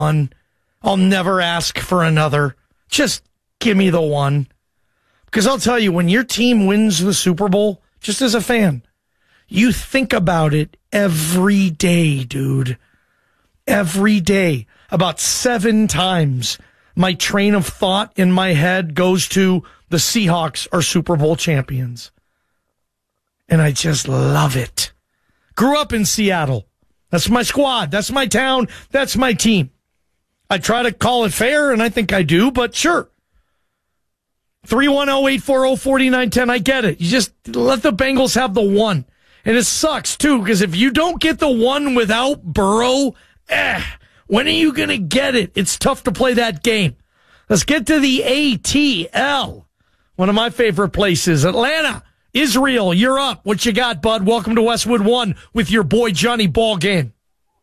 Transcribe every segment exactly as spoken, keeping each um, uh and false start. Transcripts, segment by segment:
one. I'll never ask for another. Just give me the one. Because I'll tell you, when your team wins the Super Bowl, just as a fan, you think about it every day, dude. Every day. About seven times, my train of thought in my head goes to the Seahawks are Super Bowl champions. And I just love it. Grew up in Seattle. That's my squad. That's my town. That's my team. I try to call it fair, and I think I do, but sure. three one zero, eight four zero, four nine one zero. I get it. You just let the Bengals have the one. And it sucks, too, because if you don't get the one without Burrow, eh, when are you going to get it? It's tough to play that game. Let's get to the A T L. One of my favorite places, Atlanta. Israel, you're up. What you got, bud? Welcome to Westwood One with your boy Johnny Ballgame.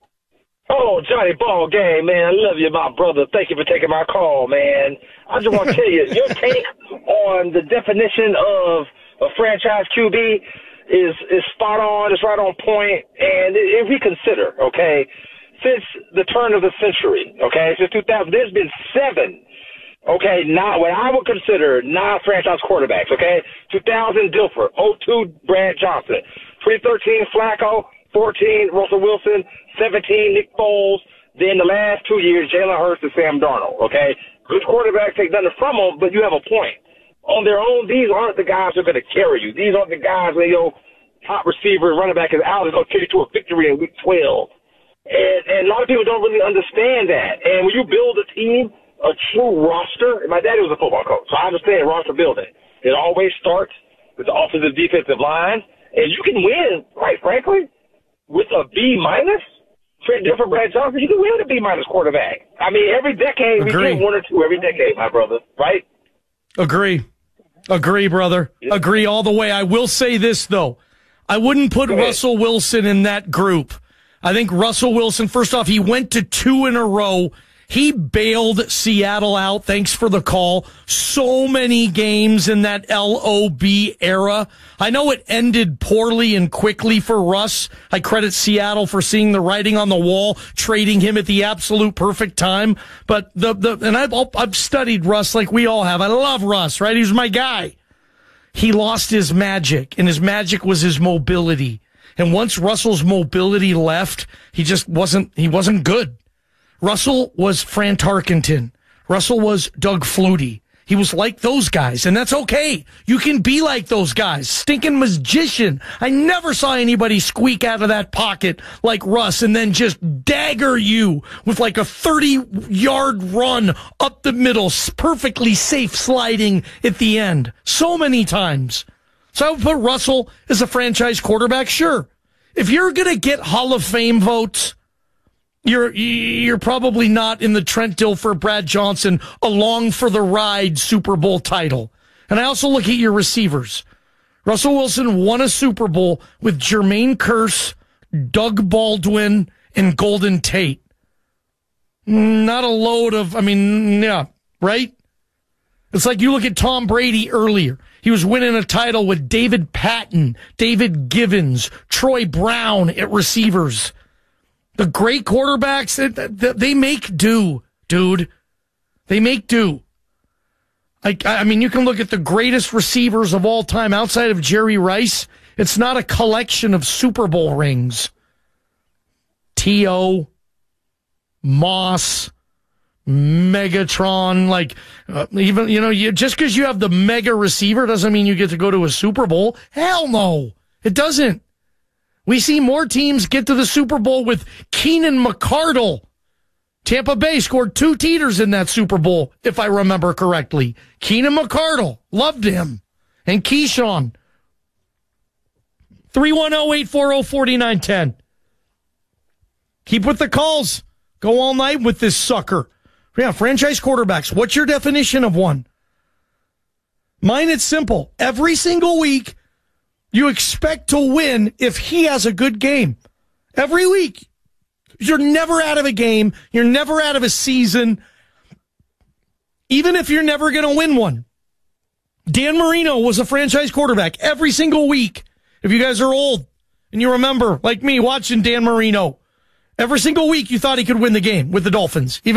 Oh, Johnny Ballgame, man. I love you, my brother. Thank you for taking my call, man. I just want to tell you, your take on the definition of a franchise Q B is is spot on. It's right on point. And if we consider, okay, since the turn of the century, okay, since two thousand, there's been seven, okay, not what I would consider non-franchise quarterbacks, okay? two thousand, Dilfer. oh two, Brad Johnson. twenty thirteen, Flacco. fourteen, Russell Wilson. seventeen, Nick Foles. Then the last two years, Jalen Hurts and Sam Darnold, okay? Good quarterbacks, take nothing from them, but you have a point. On their own, these aren't the guys who are going to carry you. These aren't the guys where your top receiver, running back is out, is going to carry you to a victory in week twelve. And, and a lot of people don't really understand that. And when you build a team, a true roster, my daddy was a football coach, so I understand roster building. It always starts with the offensive defensive line, and you can win, quite frankly, with a B minus. Trent Dilfer, Brad Johnson, you can win with a B minus quarterback. I mean, every decade we get one or two every decade, my brother, right? Agree. Agree, brother. Yeah. Agree all the way. I will say this, though. I wouldn't put Russell Wilson in that group. I think Russell Wilson, first off, he went to two in a row. He bailed Seattle out. Thanks for the call. So many games in that L O B era. I know it ended poorly and quickly for Russ. I credit Seattle for seeing the writing on the wall, trading him at the absolute perfect time. But the, the, and I've, I've studied Russ like we all have. I love Russ, right? He's my guy. He lost his magic, and his magic was his mobility. And once Russell's mobility left, he just wasn't, he wasn't good. Russell was Fran Tarkenton. Russell was Doug Flutie. He was like those guys, and that's okay. You can be like those guys. Stinking magician. I never saw anybody squeak out of that pocket like Russ and then just dagger you with like a thirty-yard run up the middle, perfectly safe sliding at the end. So many times. So I would put Russell as a franchise quarterback, sure. If you're going to get Hall of Fame votes, You're you're probably not in the Trent Dilfer, Brad Johnson, along for the ride Super Bowl title. And I also look at your receivers. Russell Wilson won a Super Bowl with Jermaine Kearse, Doug Baldwin, and Golden Tate. Not a load of, I mean, yeah, right? It's like you look at Tom Brady earlier. He was winning a title with David Patton, David Givens, Troy Brown at receivers. The great quarterbacks, they make do, dude. They make do. I, I mean, you can look at the greatest receivers of all time outside of Jerry Rice. It's not a collection of Super Bowl rings. T O, Moss, Megatron, like, uh, even, you know, you, just because you have the mega receiver doesn't mean you get to go to a Super Bowl. Hell no, it doesn't. We see more teams get to the Super Bowl with Keenan McCardle. Tampa Bay scored two teeters in that Super Bowl, if I remember correctly. Keenan McCardle, loved him. And Keyshawn. three one zero, eight four zero, four nine one zero. Keep with the calls. Go all night with this sucker. Yeah, franchise quarterbacks. What's your definition of one? Mine, it's simple. Every single week, you expect to win if he has a good game. Every week. You're never out of a game. You're never out of a season. Even if you're never going to win one. Dan Marino was a franchise quarterback every single week. If you guys are old and you remember, like me, watching Dan Marino Every single week you thought he could win the game with the Dolphins, even